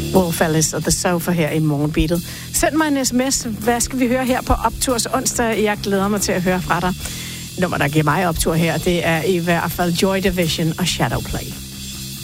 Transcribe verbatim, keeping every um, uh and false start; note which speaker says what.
Speaker 1: Wolf Alice og The Sofa her i Morgenbeatet. Send mig en sms. Hvad skal vi høre her på Opturs onsdag? Jeg glæder mig til at høre fra dig. Nummer, der giver mig optur her, det er i hvert fald Joy Division og Shadowplay.